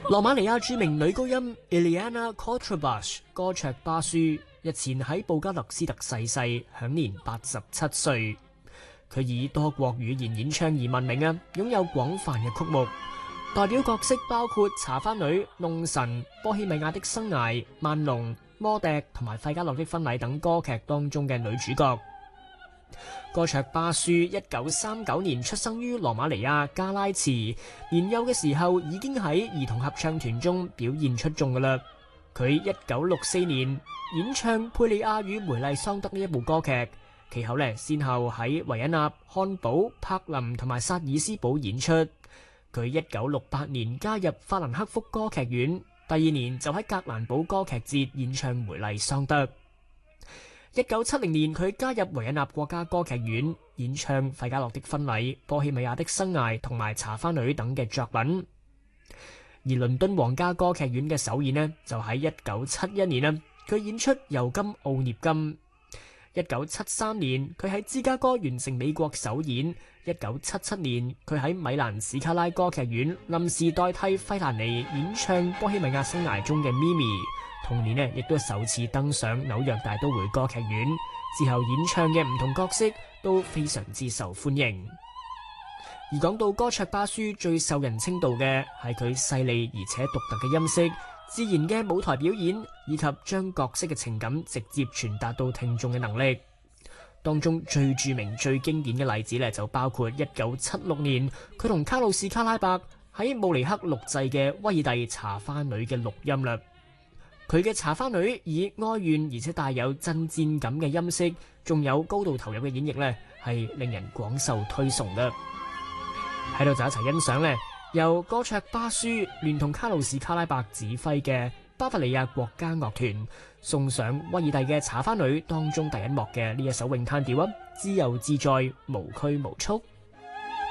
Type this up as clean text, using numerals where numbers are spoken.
羅馬尼亞著名女高音 Iliana Contrabash 歌卓巴舒日前喺布加勒斯特逝世，享年87歲。佢以多國語言演唱而聞名啊，擁有廣泛嘅曲目，代表角色包括茶花女、弄臣、波希米亞的生涯、萬隆、魔笛同埋費加洛的婚禮等歌劇當中嘅女主角。歌卓巴舒1939年出生於羅馬尼亞加拉茨，年幼嘅時候已經喺兒童合唱團中表現出眾㗎喇。佢1964年演唱佩利亞與梅麗桑德呢一部歌劇，其後先後喺維也納、漢堡、柏林同埋薩爾斯堡演出。佢1968年加入法蘭克福歌劇院，第二年就喺格蘭堡歌劇節演唱梅麗桑德。1970年佢加入維也納國家歌劇院，演唱費加洛的婚禮、波希米亞的生涯同埋茶花女等嘅作品。而倫敦皇家歌劇院嘅首演就喺1971年佢演出尤金奧涅金。1973年佢喺芝加哥完成美國首演。1977年佢喺米蘭史卡拉歌劇院臨時代替費蘭尼演唱波希米亞生涯中嘅咪咪。同年亦都首次登上紐約大都會歌劇院，之後演唱嘅唔同角色都非常之受歡迎。而講到歌卓巴舒最受人稱道嘅係佢細膩而且獨特嘅音色、自然嘅舞台表演以及將角色嘅情感直接傳達到聽眾嘅能力。當中最著名、最經典嘅例子就包括1976年佢同卡魯士卡拉伯喺慕尼黑錄製嘅威爾第茶花女嘅錄音啦。佢嘅茶花女以哀怨而且帶有真戰感嘅音色，仲有高度投入嘅演繹係令人廣受推崇嘅。喺度就一齊欣賞由歌卓巴舒聯同卡魯士卡拉伯指揮嘅巴伐利亞國家樂團送上威爾第嘅茶花女當中第一幕嘅呢一首詠嘆調，自由自在，無拘無束。